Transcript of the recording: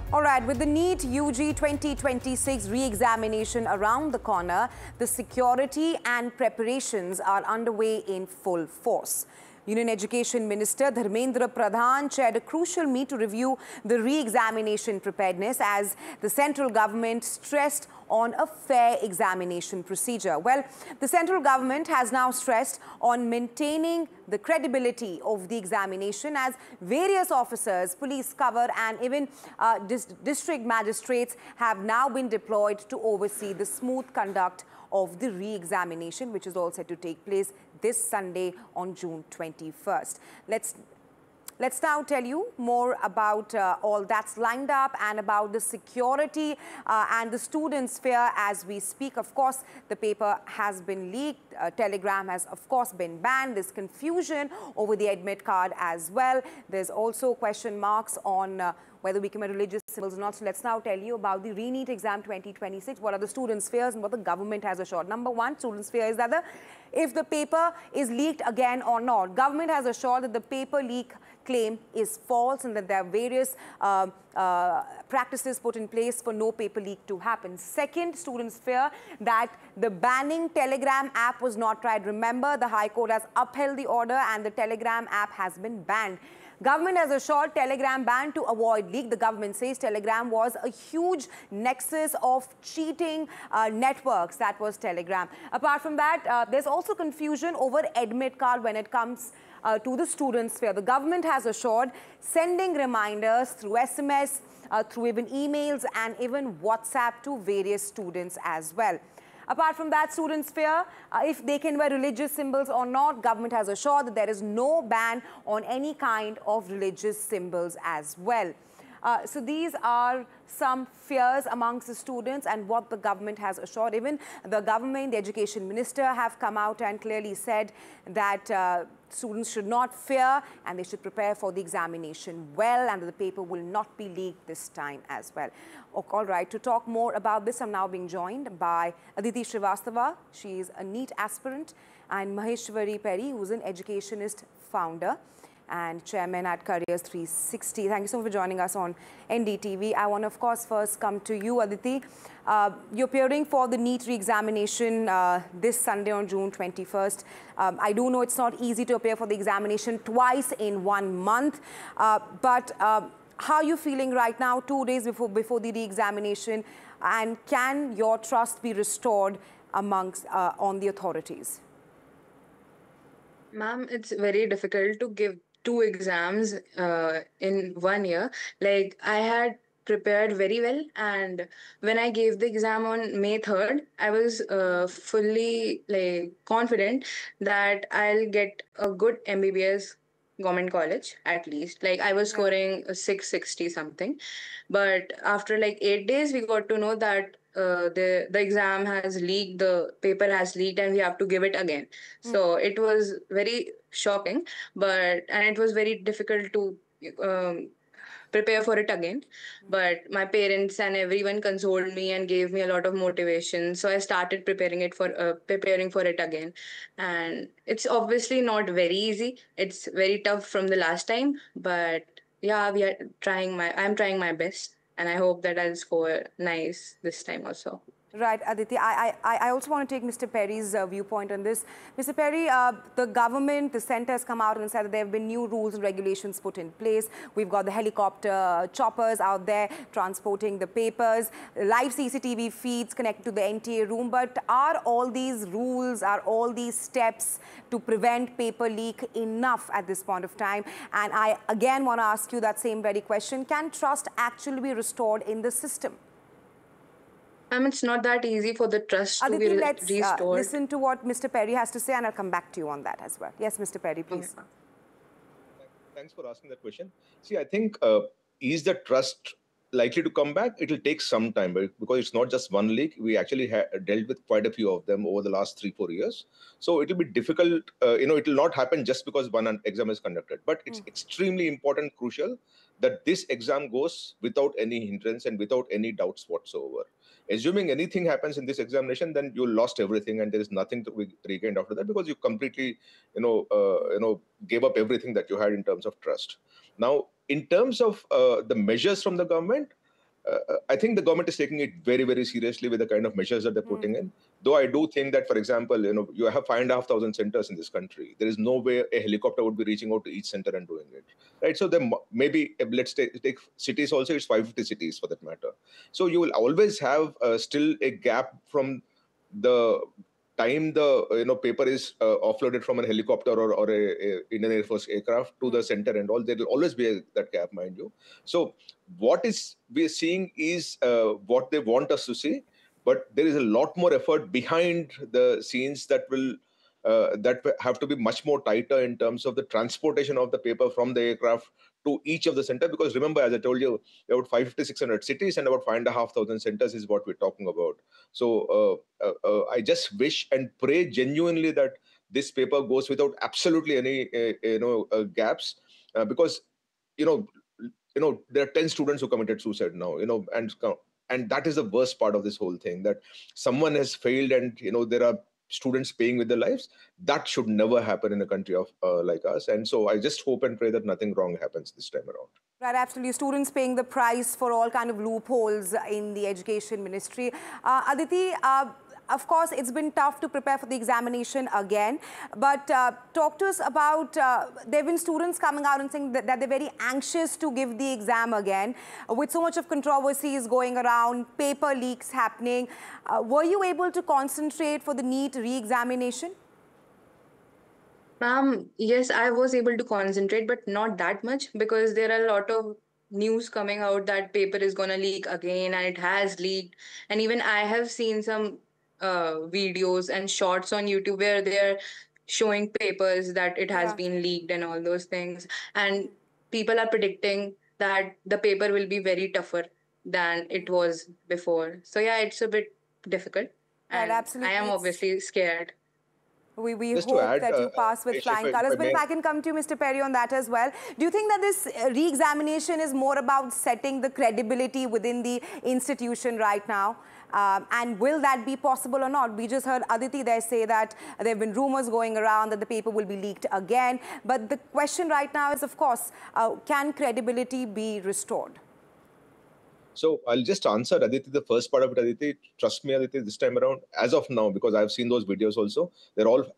All right, with the NEET UG 2026 re-examination around the corner, the security and preparations are underway in full force. Union Education Minister Dharmendra Pradhan chaired a crucial meet to review the re-examination preparedness as the central government stressed on a fair examination procedure. Well, the central government has now stressed on maintaining the credibility of the examination as various officers, police cover and even district magistrates have now been deployed to oversee the smooth conduct of the re-examination, which is all set to take place this Sunday on June 21st. Let's now tell you more about all that's lined up and about the security and the students' fear as we speak. Of course, the paper has been leaked. Telegram has, of course, been banned. There's confusion over the admit card as well. There's also question marks on whether we commit religious symbols or not. So let's now tell you about the re-NEET exam 2026. What are the students' fears and what the government has assured? Number one, students' fear is that if the paper is leaked again or not. Government has assured that the paper leak claim is false and that there are various practices put in place for no paper leak to happen. Second, students fear that the banning Telegram app was not tried. Remember, the High Court has upheld the order and the Telegram app has been banned. Government has assured Telegram ban to avoid leak. The government says Telegram was a huge nexus of cheating networks. That was Telegram. Apart from that, there's also confusion over admit card when it comes to the students' fear. The government has assured sending reminders through SMS, through even emails and even WhatsApp to various students as well. Apart from that, students fear if they can wear religious symbols or not. Government has assured that there is no ban on any kind of religious symbols as well. So these are some fears amongst the students and what the government has assured. Even the government, the education minister have come out and clearly said that students should not fear and they should prepare for the examination well and that the paper will not be leaked this time as well. All right, to talk more about this, I'm now being joined by Aditi Srivastava. She is a NEET aspirant, and Maheshwari Perry, who's an educationist founder and chairman at Careers 360. Thank you so much for joining us on NDTV. I want to, of course, first come to you, Aditi. You're appearing for the NEET re-examination this Sunday on June 21st. I do know it's not easy to appear for the examination twice in 1 month, but how are you feeling right now, 2 days before the re-examination, and can your trust be restored amongst on the authorities? Ma'am, it's very difficult to give 2 exams in 1 year. Like, I had prepared very well, and when I gave the exam on May 3rd, I was fully confident that I'll get a good MBBS government college at least. Like, I was scoring 660 something, but after like 8 days, we got to know that the exam has leaked, the paper has leaked, and we have to give it again. So it was very shocking, and it was very difficult to prepare for it again. But my parents and everyone consoled me and gave me a lot of motivation. So I started preparing for it again. And it's obviously not very easy. It's very tough from the last time. But yeah, I'm trying my best. And I hope that I'll score nice this time also. Right, Aditi. I also want to take Mr. Perry's viewpoint on this. Mr. Perry, the government, the centre has come out and said that there have been new rules and regulations put in place. We've got the helicopter choppers out there transporting the papers, live CCTV feeds connected to the NTA room. But are all these rules, are all these steps to prevent paper leak enough at this point of time? And I again want to ask you that same very question. Can trust actually be restored in the system? It's not that easy for the trust to be let's restored. Listen to what Mr. Perry has to say and I'll come back to you on that as well. Yes, Mr. Perry, please. Okay. Thanks for asking that question. See, I think, is the trust likely to come back? It will take some time because it's not just one leak. We actually dealt with quite a few of them over the last 3-4 years. So it will be difficult. It will not happen just because one exam is conducted. But it's extremely important, crucial, that this exam goes without any hindrance and without any doubts whatsoever. Assuming anything happens in this examination, then you lost everything and there is nothing to be regained after that because you completely, gave up everything that you had in terms of trust. Now, in terms of the measures from the government, I think the government is taking it very, very seriously with the kind of measures that they're putting in. Though I do think that, for example, you have 5,500 centers in this country. There is no way a helicopter would be reaching out to each center and doing it, right? So then maybe let's take cities also. It's 550 cities for that matter. So you will always have still a gap from the time the paper is offloaded from a helicopter or a Indian Air Force aircraft to the center and all. There will always be that gap, mind you. So what is we are seeing is what they want us to see, but there is a lot more effort behind the scenes that will have to be much more tighter in terms of the transportation of the paper from the aircraft to each of the center. Because remember, as I told you, about 550, 600 cities and about 5,500 centers is what we're talking about. So I just wish and pray genuinely that this paper goes without absolutely any gaps, because you know there are 10 students who committed suicide now, and that is the worst part of this whole thing, that someone has failed and there are students paying with their lives. That should never happen in a country of like us. And so I just hope and pray that nothing wrong happens this time around. Right, absolutely. Students paying the price for all kind of loopholes in the education ministry. Aditi, of course, it's been tough to prepare for the examination again. But talk to us about, there have been students coming out and saying that they're very anxious to give the exam again. With so much of controversies going around, paper leaks happening, were you able to concentrate for the NEET re-examination? Ma'am, yes, I was able to concentrate, but not that much, because there are a lot of news coming out that paper is gonna leak again, and it has leaked. And even I have seen some videos and shorts on YouTube where they are showing papers that it has been leaked and all those things. And people are predicting that the paper will be very tougher than it was before. So yeah, it's a bit difficult. Right, And absolutely. I am obviously scared. We Just to hope add, that you pass with flying colors. But if I can come to you, Mr. Perry, on that as well. Do you think that this re-examination is more about setting the credibility within the institution right now? And will that be possible or not? We just heard Aditi there say that there have been rumors going around that the paper will be leaked again. But the question right now is, of course, can credibility be restored? So I'll just answer, Aditi, the first part of it, Aditi. Trust me, Aditi, this time around, as of now, because I've seen those videos also, they're all